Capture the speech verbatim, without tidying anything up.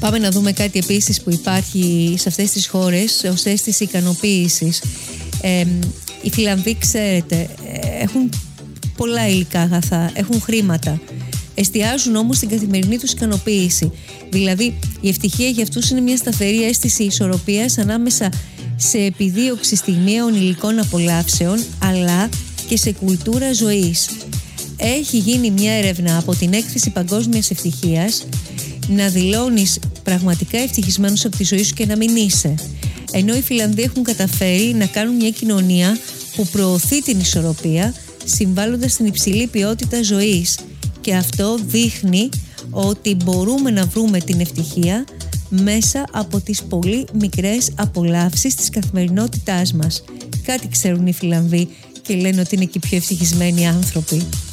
Πάμε να δούμε κάτι επίσης που υπάρχει σε αυτές τις χώρες ως αίσθηση ικανοποίησης. Ε, οι Φιλανδοί, ξέρετε, έχουν πολλά υλικά αγαθά, έχουν χρήματα. Εστιάζουν όμως στην καθημερινή τους ικανοποίηση. Δηλαδή, η ευτυχία για αυτούς είναι μια σταθερή αίσθηση ισορροπίας ανάμεσα σε επιδίωξη στιγμιαίων υλικών απολαύσεων, αλλά και σε κουλτούρα ζωής. Έχει γίνει μια έρευνα από την Έκθεση Παγκόσμιας Ευτυχίας να δηλώνεις πραγματικά ευτυχισμένος από τη ζωή σου και να μην είσαι. Ενώ οι Φιλανδοί έχουν καταφέρει να κάνουν μια κοινωνία που προωθεί την ισορροπία, συμβάλλοντας στην υψηλή ποιότητα ζωής. Και αυτό δείχνει ότι μπορούμε να βρούμε την ευτυχία μέσα από τις πολύ μικρές απολαύσεις της καθημερινότητάς μας. Κάτι ξέρουν οι Φιλανδοί και λένε ότι είναι και οι πιο ευτυχισμένοι άνθρωποι.